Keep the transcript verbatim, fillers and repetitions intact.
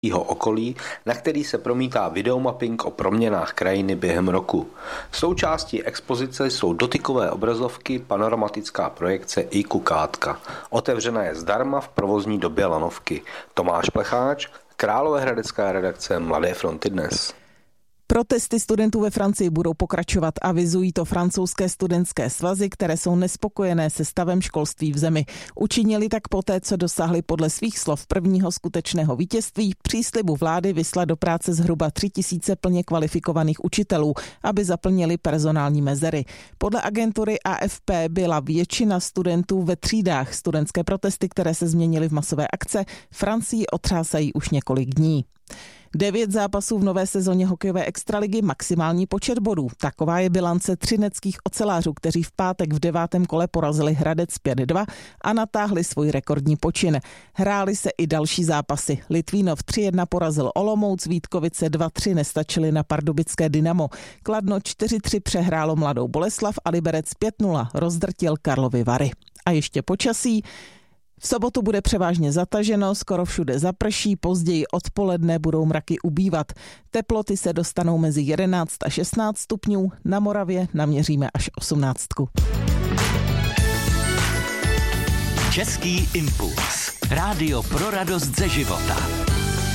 jeho okolí, na který se promítá videomapping o proměnách krajiny během roku. Součástí expozice jsou dotykové obrazovky, panoramatická projekce i kukátka. Otevřena je zdarma v provozní době lanovky. Tomáš Plecháč, Královéhradecká redakce Mladé fronty Dnes. Protesty studentů ve Francii budou pokračovat, avizují to francouzské studentské svazy, které jsou nespokojené se stavem školství v zemi. Učinili tak poté, co dosáhli podle svých slov prvního skutečného vítězství příslibu vlády vyslat do práce zhruba tři tisíce plně kvalifikovaných učitelů, aby zaplnili personální mezery. Podle agentury A F P byla většina studentů ve třídách. Studentské protesty, které se změnily v masové akce, Francii otřásají už několik dní. Devět zápasů v nové sezóně hokejové extraligy, maximální počet bodů. Taková je bilance třineckých ocelářů, kteří v pátek v devátém kole porazili Hradec pět dva a natáhli svůj rekordní počin. Hrály se i další zápasy. Litvínov tři jedna porazil Olomouc, Vítkovice dva tři nestačili na pardubické Dynamo. Kladno čtyři tři přehrálo Mladou Boleslav a Liberec pět nula rozdrtil Karlovy Vary. A ještě počasí. V sobotu bude převážně zataženo, skoro všude zaprší, později odpoledne budou mraky ubývat. Teploty se dostanou mezi jedenáct a šestnáct stupňů, na Moravě naměříme až osmnáctku. Český impuls. Rádio pro radost ze života.